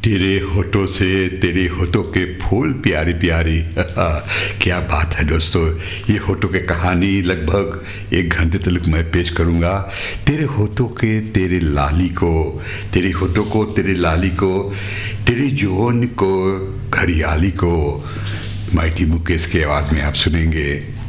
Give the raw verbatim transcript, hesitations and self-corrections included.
तेरे होठों से तेरे होठों के फूल प्यारी प्यारी क्या बात है दोस्तों। ये होठों की कहानी लगभग एक घंटे तक मैं पेश करूँगा। तेरे होठों के तेरे लाली को, तेरे होठों को तेरे लाली को, तेरे जौन को घड़ियाली को, माइटी मुकेश की आवाज़ में आप सुनेंगे।